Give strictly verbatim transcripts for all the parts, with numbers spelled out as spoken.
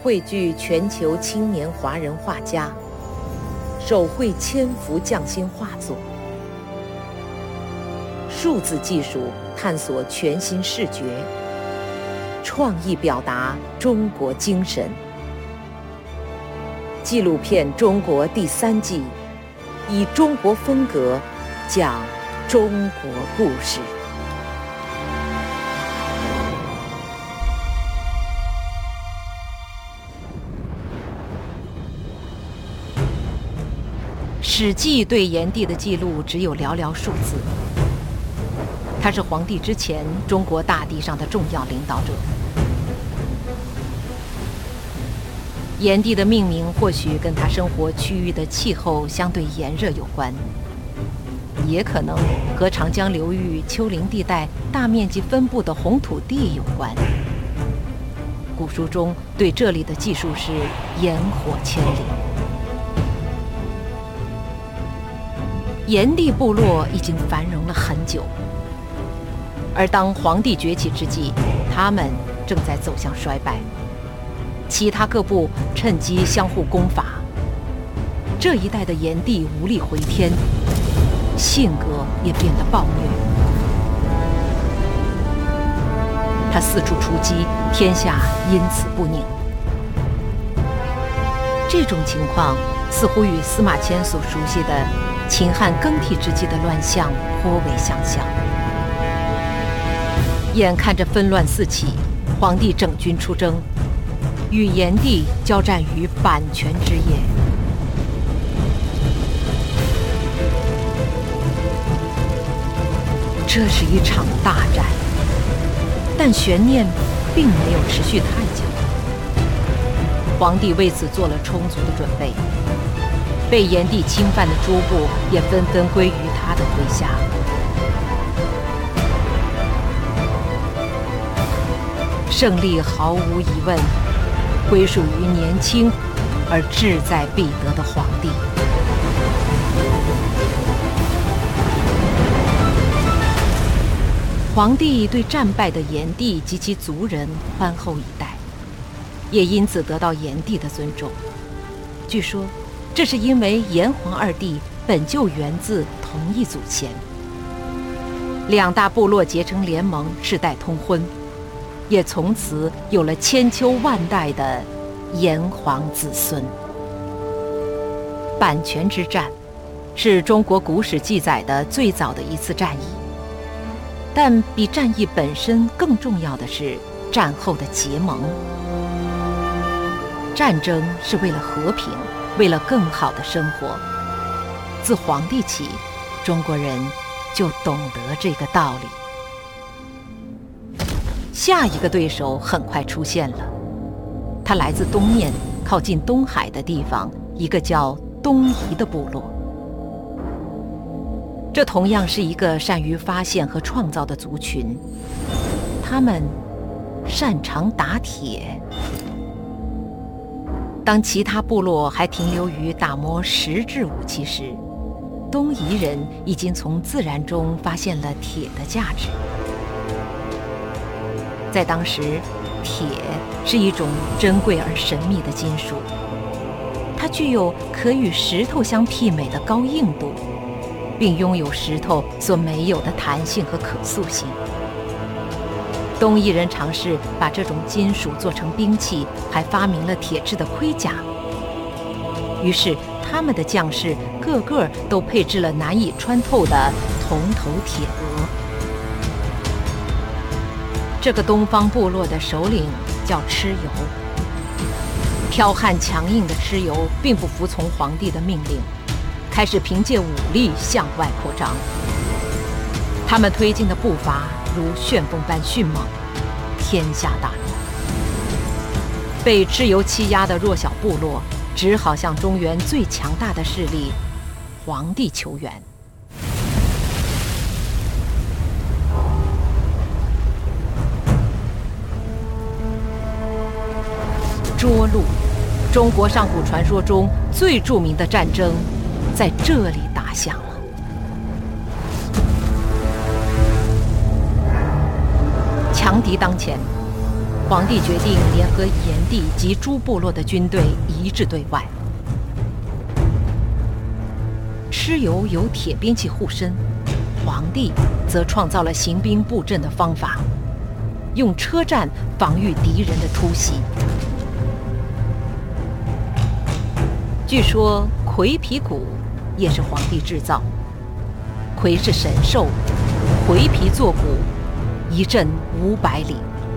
汇聚全球青年华人画家，手绘千幅匠心画作。数字技术探索全新视觉，创意表达中国精神。纪录片《中国》第三季，以中国风格讲中国故事。《史记》对炎帝的记录只有寥寥数字。他是黄帝之前中国大地上的重要领导者。炎帝的命名或许跟他生活区域的气候相对炎热有关，也可能和长江流域丘陵地带大面积分布的红土地有关。古书中对这里的记述是炎火千里。炎帝部落已经繁荣了很久，而当黄帝崛起之际，他们正在走向衰败。其他各部趁机相互攻伐。这一代的炎帝无力回天，性格也变得暴虐。他四处出击，天下因此不宁。这种情况似乎与司马迁所熟悉的秦汉更替之际的乱象颇为相像。眼看着纷乱四起，黄帝整军出征，与炎帝交战于阪泉之夜。这是一场大战，但悬念并没有持续太久。黄帝为此做了充足的准备，被炎帝侵犯的诸部也纷纷归于他的麾下。胜利毫无疑问归属于年轻而志在必得的黄帝。黄帝对战败的炎帝及其族人宽厚以待，也因此得到炎帝的尊重。据说这是因为炎黄二帝本就源自同一祖先，两大部落结成联盟，世代通婚，也从此有了千秋万代的炎黄子孙。阪泉之战是中国古史记载的最早的一次战役，但比战役本身更重要的是战后的结盟。战争是为了和平，为了更好的生活。自黄帝起，中国人就懂得这个道理。下一个对手很快出现了，他来自东面靠近东海的地方，一个叫东夷的部落。这同样是一个善于发现和创造的族群，他们擅长打铁。当其他部落还停留于打磨石质武器时，东夷人已经从自然中发现了铁的价值。在当时，铁是一种珍贵而神秘的金属，它具有可与石头相媲美的高硬度，并拥有石头所没有的弹性和可塑性。东夷人尝试把这种金属做成兵器，还发明了铁制的盔甲。于是他们的将士个个都配置了难以穿透的铜头铁额。这个东方部落的首领叫蚩尤。剽悍强硬的蚩尤并不服从黄帝的命令，开始凭借武力向外扩张。他们推进的步伐如旋风般迅猛，天下大乱。被蚩尤欺压的弱小部落只好向中原最强大的势力黄帝求援。涿鹿，中国上古传说中最著名的战争，在这里打响了。强敌当前， 皇帝决定联合炎帝及诸部落的军队一致对外。蚩尤有铁兵器护身，皇帝则创造了行兵布阵的方法，用车站防御敌人的突袭。据说葵皮鼓也是皇帝制造，葵是神兽，葵皮作鼓，一震五百里。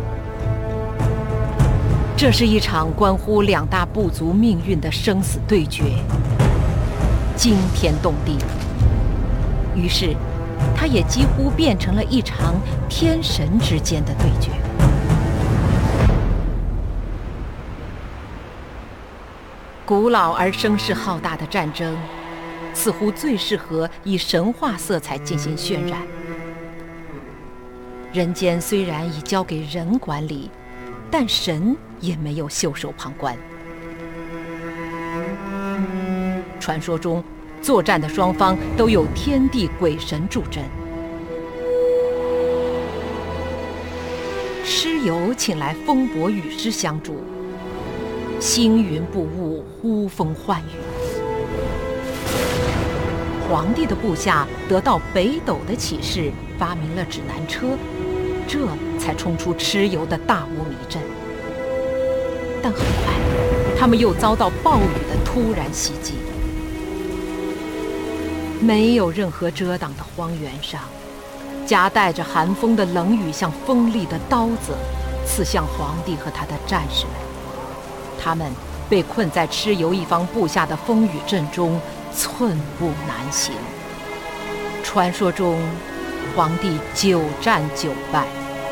这是一场关乎两大部族命运的生死对决，惊天动地。于是，它也几乎变成了一场天神之间的对决。古老而声势浩大的战争，似乎最适合以神话色彩进行渲染。人间虽然已交给人管理，但神也没有袖手旁观。传说中，作战的双方都有天地鬼神助阵。蚩尤请来风伯雨师相助，星云布雾，呼风唤雨。皇帝的部下得到北斗的启示，发明了指南车，这才冲出蚩尤的大雾迷阵。但很快，他们又遭到暴雨的突然袭击。没有任何遮挡的荒原上，夹带着寒风的冷雨像锋利的刀子，刺向皇帝和他的战士们。他们被困在蚩尤一方部下的风雨阵中，寸步难行。传说中，皇帝久战久败。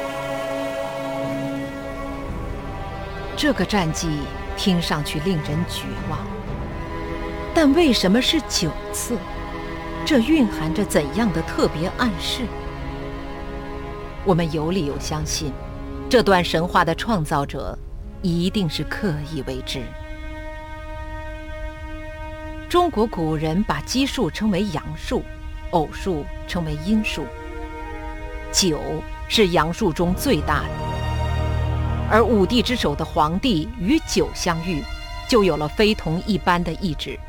这个战绩听上去令人绝望，但为什么是九次？这蕴含着怎样的特别暗示？我们有理由相信，这段神话的创造者一定是刻意为之。中国古人把奇数称为阳数，偶数称为阴数。九是阳数中最大的，而五帝之首的皇帝与九相遇，就有了非同一般的意志。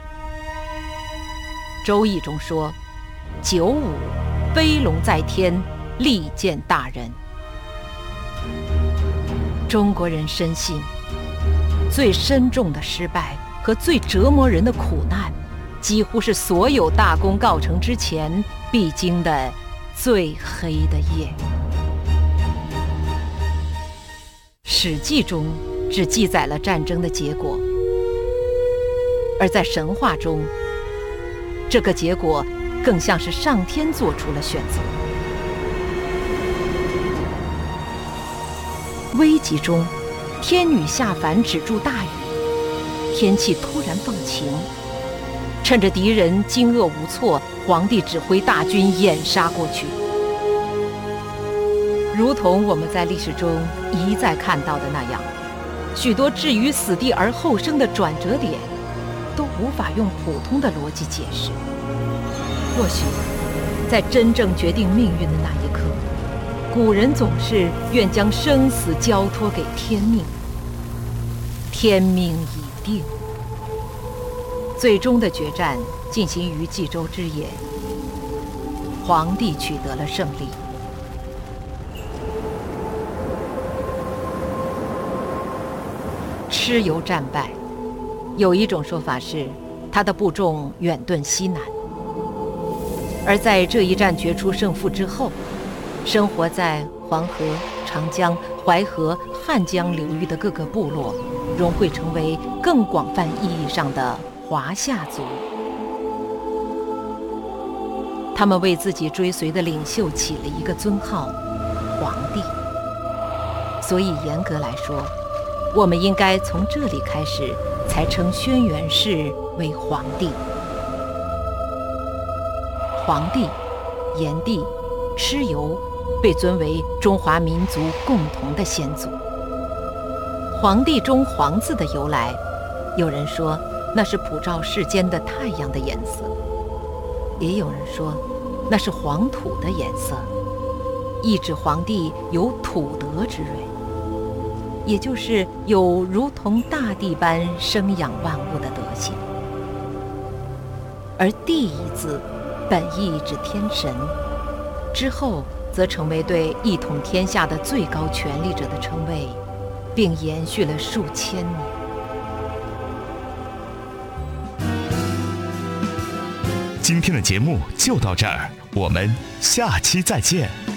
周易中说：“九五，飞龙在天，利见大人。”中国人深信，最深重的失败和最折磨人的苦难，几乎是所有大功告成之前必经的最黑的夜。史记中只记载了战争的结果，而在神话中，这个结果更像是上天做出了选择。危急中，天女下凡止住大雨，天气突然放晴。趁着敌人惊愕无措，皇帝指挥大军掩杀过去。如同我们在历史中一再看到的那样，许多置于死地而后生的转折点，都无法用普通的逻辑解释。或许，在真正决定命运的那一刻，古人总是愿将生死交托给天命。天命已定，最终的决战进行于冀州之野，皇帝取得了胜利。蚩尤战败，有一种说法是，他的部众远遁西南。而在这一战决出胜负之后，生活在黄河、长江、淮河、汉江流域的各个部落，融汇成为更广泛意义上的华夏族。他们为自己追随的领袖起了一个尊号——皇帝。所以严格来说，我们应该从这里开始才称轩辕氏为皇帝。皇帝、炎帝、蚩尤被尊为中华民族共同的先祖。皇帝中皇字的由来，有人说那是普照世间的太阳的颜色，也有人说那是黄土的颜色，意指皇帝有土德之瑞。 也就是有如同大地般生养万物的德行。而帝一字本意指天神，之后则成为对一统天下的最高权力者的称谓，并延续了数千年。 今天的节目就到这儿，我们下期再见。